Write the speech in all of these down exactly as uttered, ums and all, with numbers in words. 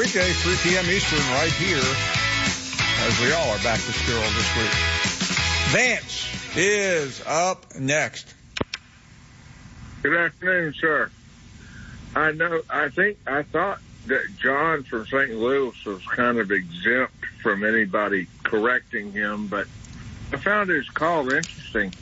Tuesday, three p.m. Eastern, right here, as we all are back to school this week. Vance is up next. Good afternoon, sir. I know, I think, I thought that John from Saint Louis was kind of exempt from anybody correcting him, but I found his call interesting.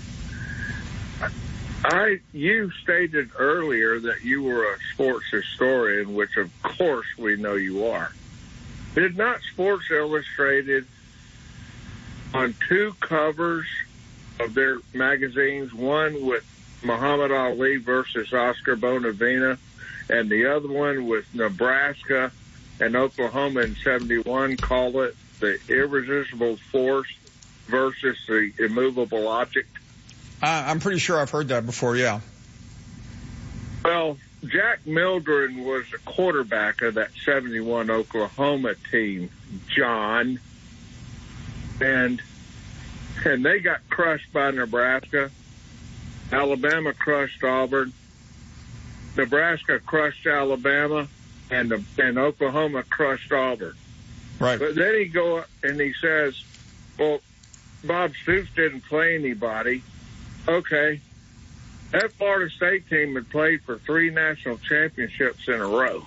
I, you stated earlier that you were a sports historian, which of course we know you are. Did not Sports Illustrated on two covers of their magazines, one with Muhammad Ali versus Oscar Bonavena, and the other one with Nebraska and Oklahoma in seventy-one, call it the irresistible force versus the immovable object? Uh, I'm pretty sure I've heard that before, yeah. Well, Jack Mildren was the quarterback of that seventy-one Oklahoma team, John. And and they got crushed by Nebraska. Alabama crushed Auburn. Nebraska crushed Alabama, and the, and Oklahoma crushed Auburn. Right. But then he go and he says, well, Bob Stoops didn't play anybody. Okay. That Florida State team had played for three national championships in a row.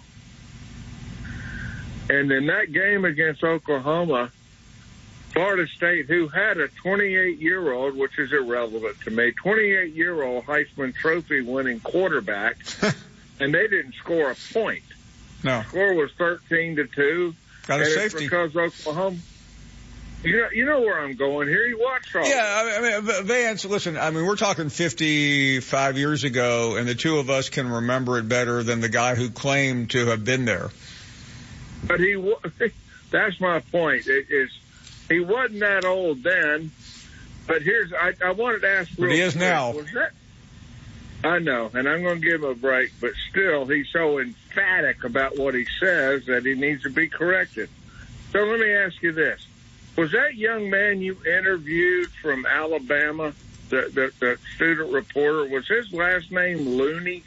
And in that game against Oklahoma, Florida State, who had a twenty-eight-year-old, which is irrelevant to me, twenty-eight-year-old Heisman Trophy winning quarterback, and they didn't score a point. No. The score was thirteen to two. Got a and safety. It's because Oklahoma... You know, you know where I'm going here. You watched all Yeah, I mean, Vance, listen, I mean, we're talking fifty-five years ago, and the two of us can remember it better than the guy who claimed to have been there. But he, that's my point. It is, he wasn't that old then, but here's, I, I wanted to ask. But he is quick, now. Was that, I know, and I'm going to give him a break, but still, he's so emphatic about what he says that he needs to be corrected. So let me ask you this. Was that young man you interviewed from Alabama, the, the, the student reporter, was his last name Looney?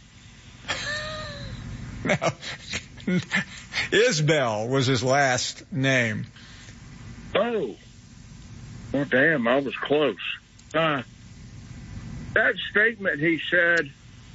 No. Isbell was his last name. Oh. Well, damn, I was close. Uh, that statement he said,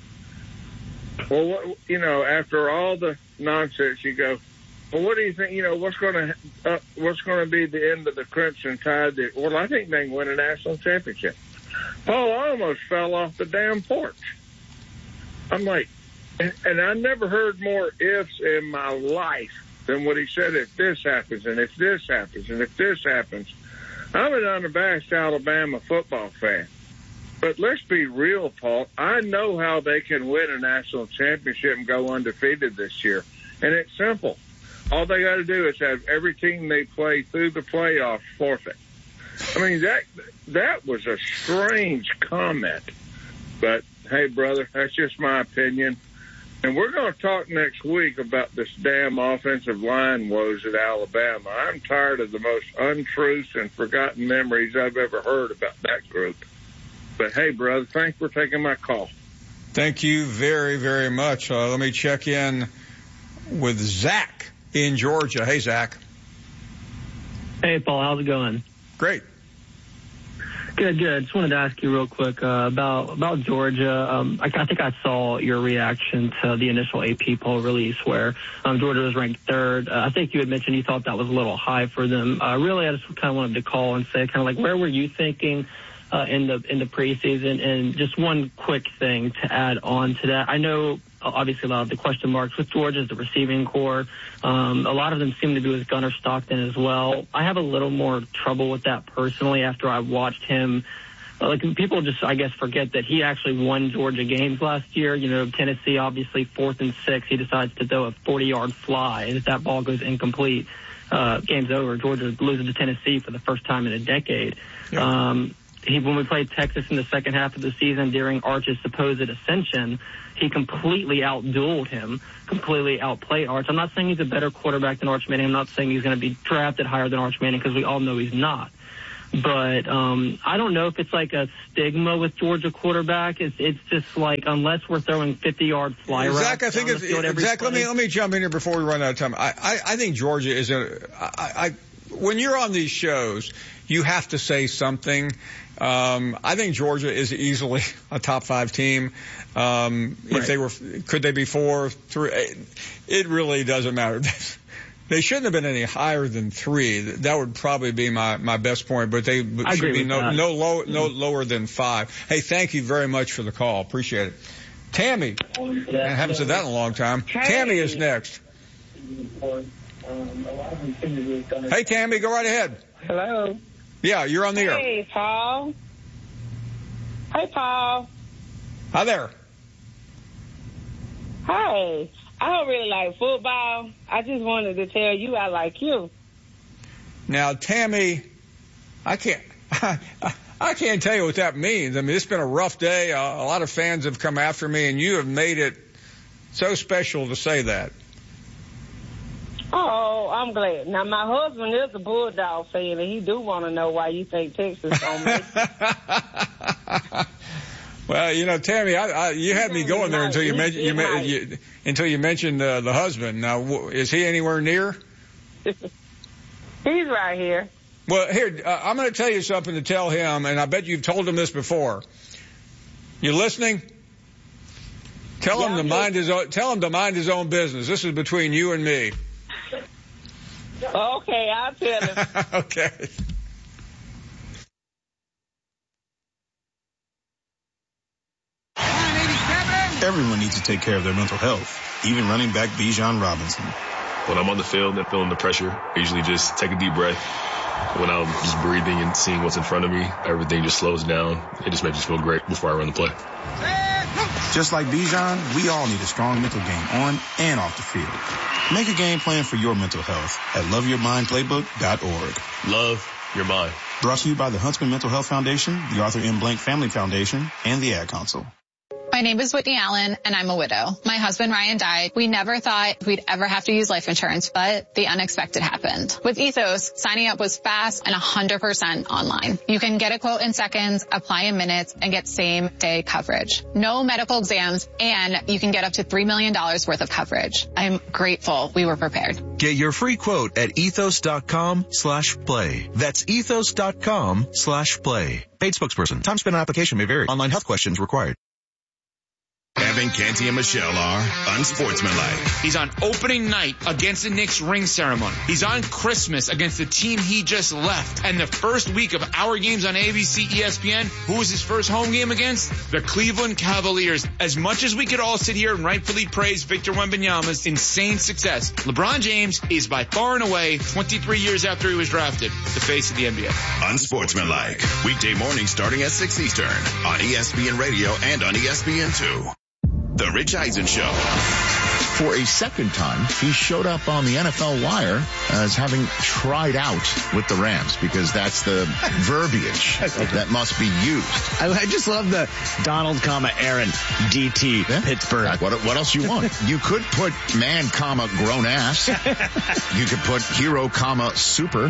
well, what, you know, after all the nonsense, you go, well, what do you think? You know, what's going to uh, what's going to be the end of the Crimson Tide? That, well, I think they can win a national championship. Paul almost fell off the damn porch. I'm like, and, and I never heard more ifs in my life than what he said. If this happens, and if this happens, and if this happens, I'm an unabashed Alabama football fan. But let's be real, Paul. I know how they can win a national championship and go undefeated this year, and it's simple. All they got to do is have every team they play through the playoffs forfeit. I mean, that that was a strange comment. But, hey, brother, that's just my opinion. And we're going to talk next week about this damn offensive line woes at Alabama. I'm tired of the most untruths and forgotten memories I've ever heard about that group. But, hey, brother, thanks for taking my call. Thank you very, very much. Uh, let me check in with Zach in Georgia. Hey, Zach. Hey, Paul. How's it going? Great. Good, good. Just wanted to ask you real quick uh, about about Georgia. Um, I, I think I saw your reaction to the initial A P poll release where um, Georgia was ranked third. Uh, I think you had mentioned you thought that was a little high for them. Uh, really, I just kind of wanted to call and say kind of like where were you thinking uh, in the in the preseason? And just one quick thing to add on to that. I know obviously a lot of the question marks with Georgia is the receiving core. Um, a lot of them seem to be with Gunnar Stockton as well. I have a little more trouble with that personally after I watched him. Like people just, I guess, forget that he actually won Georgia games last year. You know, Tennessee, obviously fourth and six, he decides to throw a forty-yard fly, and if that ball goes incomplete, uh, game's over. Georgia loses to Tennessee for the first time in a decade. Yeah. Um, he, when we played Texas in the second half of the season during Arch's supposed ascension, he completely outdueled him, completely outplayed Arch. I'm not saying he's a better quarterback than Arch Manning. I'm not saying he's going to be drafted higher than Arch Manning because we all know he's not. But um, I don't know if it's like a stigma with Georgia quarterback. It's it's just like unless we're throwing fifty-yard fly routes. Zach, I think it's, Zach, let me let me jump in here before we run out of time. I I, I think Georgia is a. I, I when you're on these shows, you have to say something. Um, I think Georgia is easily a top five team. Um, right. If they were, could they be four, three? It really doesn't matter. They shouldn't have been any higher than three. That would probably be my, my best point, but they I should be no, that. no low, no lower than five. Hey, thank you very much for the call. Appreciate it. Tammy, I haven't said that in a long time. Hey. Tammy is next. Hey, Tammy, go right ahead. Hello. Yeah, you're on the air. Hey, Paul. Hey, Paul. Hi there. Hi. I don't really like football. I just wanted to tell you I like you. Now, Tammy, I can't, I can't tell you what that means. I mean, it's been a rough day. A, a lot of fans have come after me, and you have made it so special to say that. Oh, I'm glad. Now, my husband is a Bulldog fan, and he do want to know why you think Texas don't make it. Well, you know, Tammy, I, I, you had me going there until you mentioned you, you until you mentioned uh, the husband. Now, w- is he anywhere near? He's right here. Well, here, uh, I'm going to tell you something to tell him, and I bet you've told him this before. You listening? Tell yeah, him to mind his own, tell him to mind his own business. This is between you and me. Okay, I'll tell him. Okay. Everyone needs to take care of their mental health, even running back Bijan Robinson. When I'm on the field and feeling the pressure, I usually just take a deep breath. When I'm just breathing and seeing what's in front of me, everything just slows down. It just makes me feel great before I run the play. Just like Bijan, we all need a strong mental game on and off the field. Make a game plan for your mental health at love your mind playbook dot org. Love your mind. Brought to you by the Huntsman Mental Health Foundation, the Arthur M. Blank Family Foundation, and the Ad Council. My name is Whitney Allen, and I'm a widow. My husband, Ryan, died. We never thought we'd ever have to use life insurance, but the unexpected happened. With Ethos, signing up was fast and one hundred percent online. You can get a quote in seconds, apply in minutes, and get same-day coverage. No medical exams, and you can get up to three million dollars worth of coverage. I'm grateful we were prepared. Get your free quote at ethos.com slash play. That's ethos.com slash play. Paid spokesperson. Time spent on application may vary. Online health questions required. Evan Canty and Michelle are unsportsmanlike. He's on opening night against the Knicks ring ceremony. He's on Christmas against the team he just left. And the first week of our games on A B C E S P N, who was his first home game against? The Cleveland Cavaliers. As much as we could all sit here and rightfully praise Victor Wembanyama's insane success, LeBron James is by far and away, twenty-three years after he was drafted, the face of the N B A. Unsportsmanlike. Weekday mornings starting at six Eastern on E S P N Radio and on E S P N two. The Rich Eisen Show. For a second time, he showed up on the N F L Wire as having tried out with the Rams, because that's the verbiage that must be used. I, I just love the Donald, comma, Aaron, D T, yeah. Pittsburgh. What, what else you want? You could put man, comma, grown ass. You could put hero, comma, super.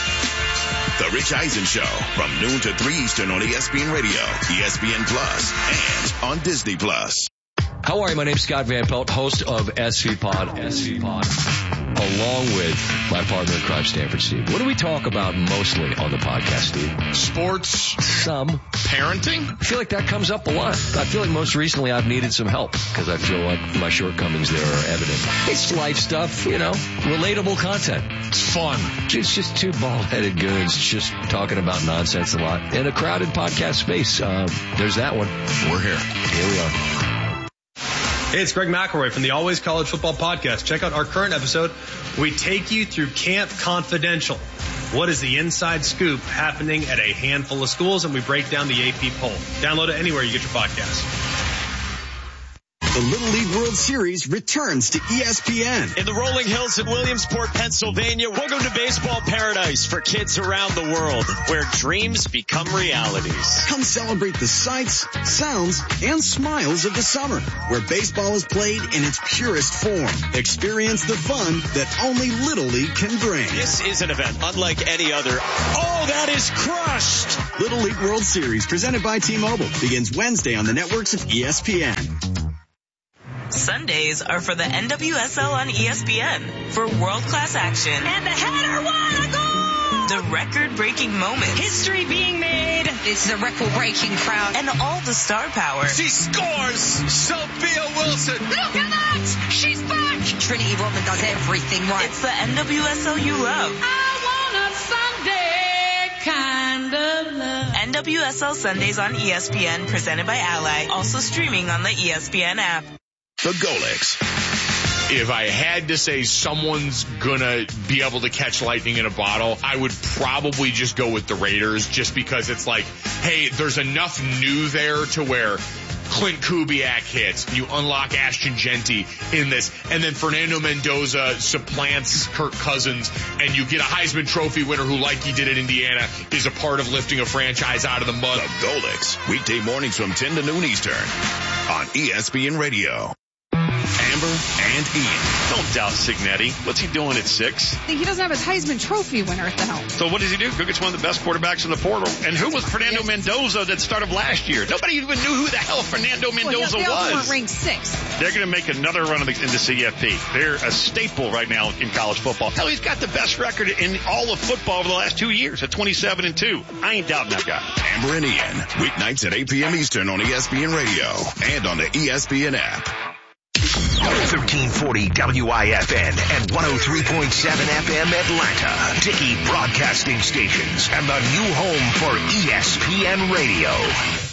The Rich Eisen Show from noon to three Eastern on E S P N Radio, E S P N Plus, and on Disney Plus. How are you? My name's Scott Van Pelt, host of S C Pod, S C Pod, along with my partner in crime, Stanford Steve. What do we talk about mostly on the podcast, Steve? Sports. Some. Parenting. I feel like that comes up a lot. I feel like most recently I've needed some help because I feel like my shortcomings there are evident. It's life stuff, you know, relatable content. It's fun. It's just two bald-headed goons just talking about nonsense a lot in a crowded podcast space. Uh, there's that one. We're here. Here we are. Hey, it's Greg McElroy from the Always College Football Podcast. Check out our current episode. We take you through Camp Confidential. What is the inside scoop happening at a handful of schools? And we break down the A P poll. Download it anywhere you get your podcasts. The Little League World Series returns to E S P N. In the rolling hills in Williamsport, Pennsylvania, welcome to baseball paradise for kids around the world, where dreams become realities. Come celebrate the sights, sounds, and smiles of the summer, where baseball is played in its purest form. Experience the fun that only Little League can bring. This is an event unlike any other. Oh, that is crushed! Little League World Series, presented by T-Mobile, begins Wednesday on the networks of E S P N. Sundays are for the N W S L on E S P N for world-class action. And the header won a goal! The record-breaking moments. History being made. This is a record-breaking crowd. And all the star power. She scores! Sophia Wilson! Look at that! She's back! Trinity Rodman does everything right. It's the N W S L you love. I want a Sunday kind of love. N W S L Sundays on E S P N, presented by Ally. Also streaming on the E S P N app. The Golix. If I had to say someone's gonna be able to catch lightning in a bottle, I would probably just go with the Raiders, just because it's like, hey, there's enough new there to where Clint Kubiak hits, you unlock Ashton Genty in this, and then Fernando Mendoza supplants Kirk Cousins, and you get a Heisman Trophy winner who, like he did at Indiana, is a part of lifting a franchise out of the mud. The Golix, weekday mornings from ten to noon Eastern on E S P N Radio. Amber and Ian. Don't doubt Signetti. What's he doing at six? He doesn't have his Heisman Trophy winner at the helm. So what does he do? Go get one of the best quarterbacks in the portal. And who was Fernando Mendoza that started last year? Nobody even knew who the hell Fernando Mendoza well, they also was. weren't ranked sixth. They're going to make another run of the, in the C F P. They're a staple right now in college football. Hell, he's got the best record in all of football over the last two years at twenty-seven and two. I ain't doubting that guy. Amber and Ian, weeknights at eight p.m. Eastern on E S P N Radio and on the E S P N app. thirteen forty W I F N and one oh three point seven F M Atlanta. Dickey Broadcasting Stations and the new home for E S P N Radio.